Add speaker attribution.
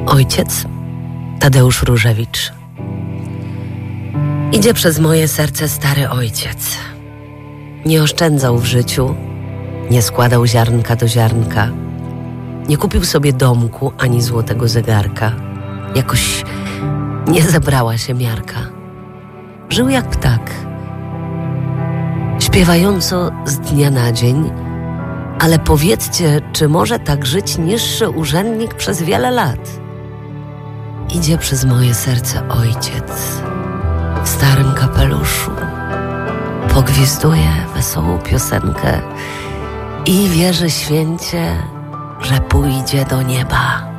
Speaker 1: Ojciec Tadeusz Różewicz. Idzie przez moje serce stary ojciec. Nie oszczędzał w życiu, nie składał ziarnka do ziarnka, nie kupił sobie domku ani złotego zegarka. Jakoś nie zebrała się miarka. Żył jak ptak, śpiewająco z dnia na dzień. Ale powiedzcie, czy może tak żyć niższy urzędnik przez wiele lat? Idzie przez moje serce ojciec w starym kapeluszu, pogwizduje wesołą piosenkę i wierzy święcie, że pójdzie do nieba.